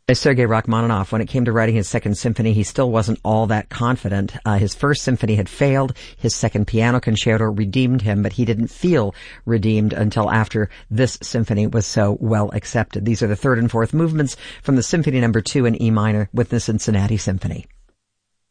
Sergei Rachmaninoff, when it came to writing his second symphony, he still wasn't all that confident. His first symphony had failed. His second piano concerto redeemed him, but he didn't feel redeemed until after this symphony was so well accepted. These are the third and fourth movements from the Symphony No. 2 in E minor with the Cincinnati Symphony.